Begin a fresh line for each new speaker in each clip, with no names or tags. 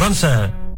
konkurranse.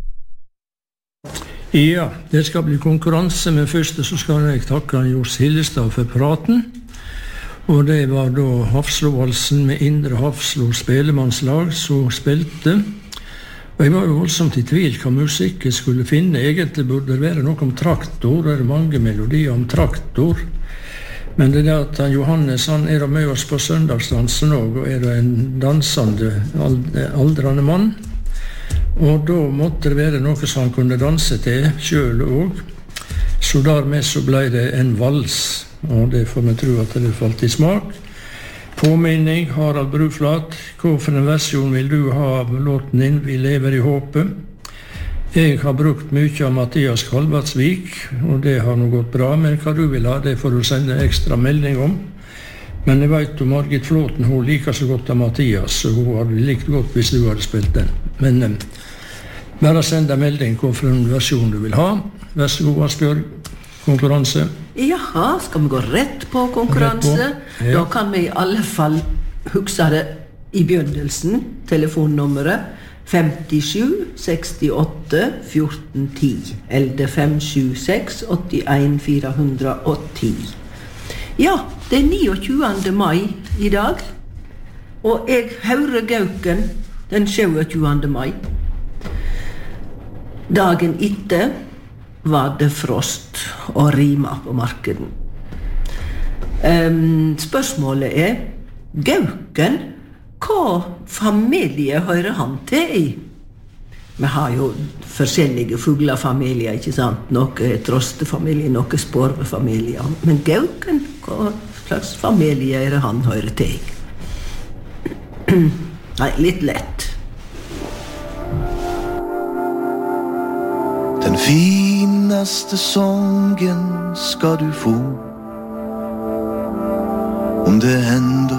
Ja, det skal bli konkurranse, men først så skal jeg takke Johs Hillestad for praten. Og det var da Hafslovalsen med Indre Hafslo spelemannslag som spilte. Og jeg var jo voldsomt i tvil hva musikk jeg skulle finne. Egentlig burde det være noe om traktor, det mange melodier om traktor. Men det er at Johannes, han er med oss på søndagsdansen også, og er en dansende, aldrende mann. Og da måtte det være noe som han kunne danse til, selv også. Så dermed så ble det en vals, og det får vi tro at det falt i smak. Påminning, Harald Bruflat, hva for en versjon vil du ha av låten din, Vi lever i håpet? Jeg har brukt mye av Mathias Kalvatsvik, og det har nå gått bra, men hva du vil ha, det får du sende ekstra melding om. Men jeg vet om Margit Flåten, hun liker så godt av Mathias, så hun hadde likt godt hvis du hadde spilt den. Men bare send en melding hva for en versjon du vil ha. Vær så god, Asbjørg. Konkurranse.
Jaha, skal vi gå rett på konkurranse?
Rett på, ja.
Da kan vi i alle fall huske det i begynnelsen, telefonnummeret 57 68 14 10, eller 576 81 410. Ja, det er 29. mai i dag, og jeg hører Gauken den 27. mai. Dagen etter var det frost og rima på markeden. Spørsmålet er, Gauken, hva familie hører han til i? Vi har jo forskjellige fuglefamilier, ikke sant? Noe trostefamilie, noe sporvefamilie. Men Gauken, hva slags familie er det han hører til i? Nei, litt lett.
Den finaste sången ska du få, om det ändå